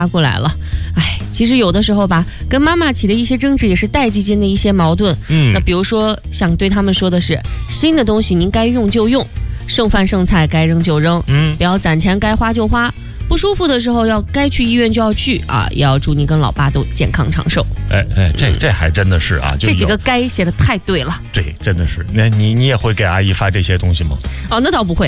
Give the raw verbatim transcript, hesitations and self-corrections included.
发过来了。哎，其实有的时候吧，跟妈妈起的一些争执也是代际间的一些矛盾。嗯，那比如说想对他们说的是，新的东西您该用就用，剩饭剩菜该扔就扔，嗯，不要攒钱，该花就花。不舒服的时候要该去医院就要去啊，也要祝你跟老爸都健康长寿。 哎哎，这这还真的是啊， 这几个该写的太对了。 对，真的是。那你你也会给阿姨发这些东西吗？ 哦，那倒不会。